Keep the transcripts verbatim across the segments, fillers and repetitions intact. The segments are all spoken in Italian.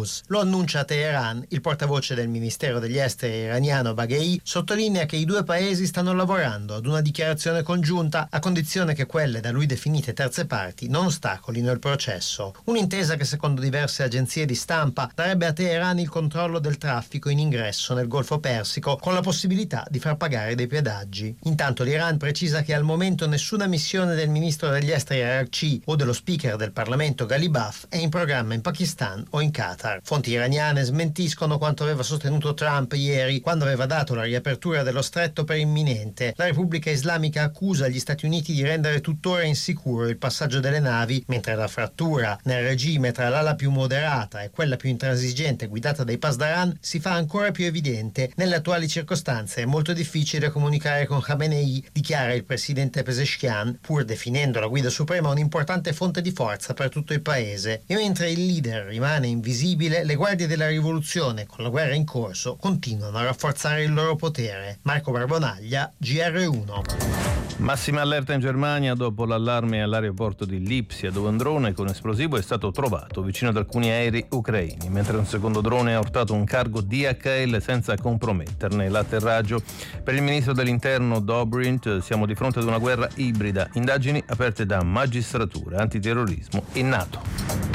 Hormuz. Lo annuncia a Teheran. Il portavoce del Ministero degli Esteri iraniano Baghei sottolinea che i due paesi stanno lavorando ad una dichiarazione congiunta a condizione che quelle da lui definite terze parti non ostacolino il processo. Un'intesa che secondo diverse agenzie di stampa darebbe a Teheran il controllo del traffico in ingresso nel Golfo Persico con la possibilità di far pagare dei pedaggi. Intanto l'Iran precisa che al momento nessuna missione del ministro degli esteri Araghchi o dello speaker del Parlamento Ghalibaf è in programma in Pakistan o in Qatar. Fonti iraniane smentiscono quanto aveva sostenuto Trump ieri quando aveva dato la riapertura dello stretto per imminente. La Repubblica Islamica accusa gli Stati Uniti di rendere tuttora insicuro il passaggio delle navi, mentre la frattura nel regime tra l'ala più moderata e quella più intransigente guidata dai Pasdaran si fa ancora più evidente. Nelle attuali circostanze è molto difficile comunicare con Khamenei, dichiara il presidente Pezeshkian, pur definendo la guida suprema un'importante fonte di forza per tutto il paese. E mentre il leader rimane invisibile, le guardie della rivoluzione, con la guerra in corso, continuano a rafforzare il loro potere. Marco Barbonaglia, G R uno. Massima allerta in Germania dopo l'allarme all'aeroporto di Lipsia, dove un drone con esplosivo è stato trovato vicino ad alcuni aerei ucraini, mentre un secondo drone ha urtato un cargo D H L senza comprometterne l'atterraggio. Per il ministro dell'interno Dobrindt siamo di fronte ad una guerra ibrida, indagini aperte da magistratura, antiterrorismo e NATO.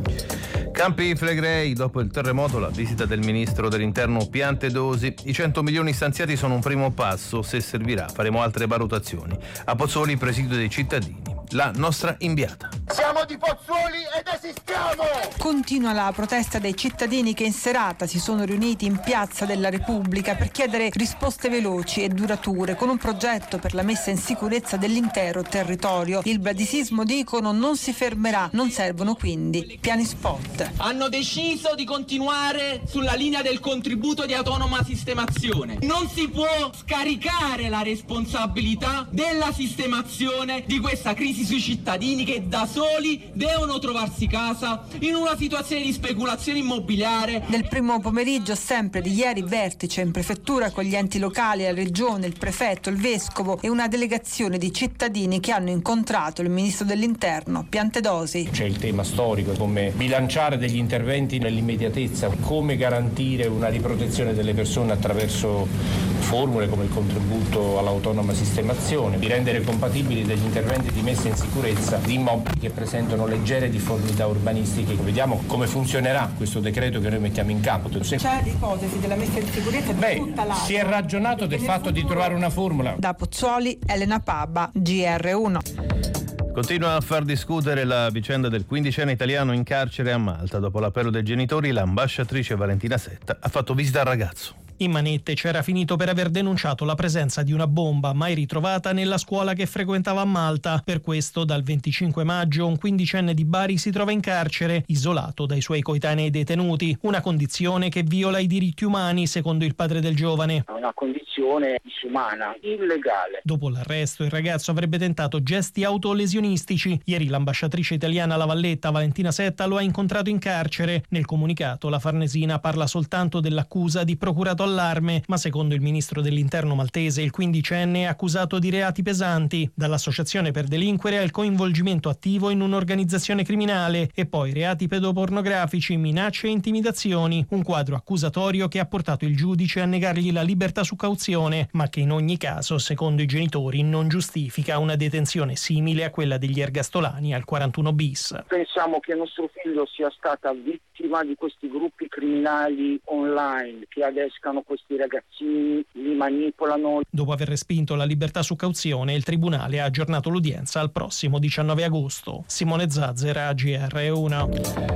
Campi Flegrei, dopo il terremoto la visita del ministro dell'interno Piantedosi. I cento milioni stanziati sono un primo passo, se servirà faremo altre valutazioni. A Pozzuoli presidio dei cittadini, la nostra inviata. Siamo di Pozzuoli ed esistiamo! Continua la protesta dei cittadini che in serata si sono riuniti in Piazza della Repubblica per chiedere risposte veloci e durature con un progetto per la messa in sicurezza dell'intero territorio. Il bradisismo, dicono, non si fermerà, non servono quindi piani spot. Hanno deciso di continuare sulla linea del contributo di autonoma sistemazione. Non si può scaricare la responsabilità della sistemazione di questa crisi sui cittadini che da soli devono trovarsi casa in una situazione di speculazione immobiliare. Nel primo pomeriggio sempre di ieri vertice in prefettura con gli enti locali, la regione, il prefetto, il vescovo e una delegazione di cittadini che hanno incontrato il ministro dell'interno Piantedosi. C'è il tema storico, come bilanciare degli interventi nell'immediatezza, come garantire una riprotezione delle persone attraverso formule come il contributo all'autonoma sistemazione, di rendere compatibili degli interventi di messa in sicurezza di immobili che presentano leggere difformità urbanistiche. Vediamo come funzionerà questo decreto che noi mettiamo in campo. C'è l'ipotesi della messa in sicurezza di Beh, tutta l'area. Si è ragionato del fatto di trovare una formula. Da Pozzuoli, Elena Pabba, G R uno. Continua a far discutere la vicenda del quindicenne italiano in carcere a Malta. Dopo l'appello dei genitori, l'ambasciatrice Valentina Setta ha fatto visita al ragazzo. In manette c'era finito per aver denunciato la presenza di una bomba mai ritrovata nella scuola che frequentava a Malta. Per questo, dal venticinque maggio, un quindicenne di Bari si trova in carcere, isolato dai suoi coetanei detenuti. Una condizione che viola i diritti umani, secondo il padre del giovane. Una condizione disumana, illegale. Dopo l'arresto, il ragazzo avrebbe tentato gesti autolesionistici. Ieri l'ambasciatrice italiana alla Valletta, Valentina Setta, lo ha incontrato in carcere. Nel comunicato la Farnesina parla soltanto dell'accusa di procurato allarme, ma secondo il ministro dell'interno maltese il quindicenne è accusato di reati pesanti, dall'associazione per delinquere al coinvolgimento attivo in un'organizzazione criminale e poi reati pedopornografici, minacce e intimidazioni, un quadro accusatorio che ha portato il giudice a negargli la libertà su cauzione, ma che in ogni caso, secondo i genitori, non giustifica una detenzione simile a quella degli ergastolani al quarantuno bis. Pensiamo che nostro figlio sia stata vittima di questi gruppi criminali online che adescano questi ragazzini, li manipolano. Dopo aver respinto la libertà su cauzione, il tribunale ha aggiornato l'udienza al prossimo diciannove agosto. Simone Zazzera, G R uno.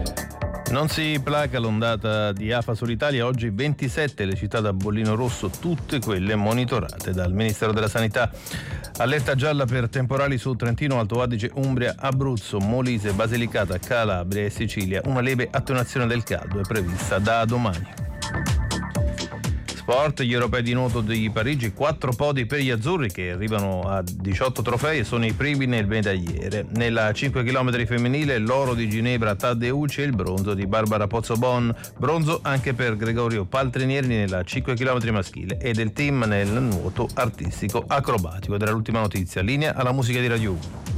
Non si placa l'ondata di afa sull'Italia, oggi ventisette le città da bollino rosso, tutte quelle monitorate dal Ministero della Sanità. Allerta gialla per temporali su Trentino, Alto Adige, Umbria, Abruzzo, Molise, Basilicata, Calabria e Sicilia. Una lieve attenuazione del caldo è prevista da domani. Sport, gli europei di nuoto di Parigi, quattro podi per gli azzurri che arrivano a diciotto trofei e sono i primi nel medagliere. Nella cinque chilometri femminile l'oro di Ginevra Taddeucci e il bronzo di Barbara Pozzobon, bronzo anche per Gregorio Paltrinieri nella cinque chilometri maschile e del team nel nuoto artistico acrobatico. Ed era l'ultima notizia, linea alla musica di Radio uno.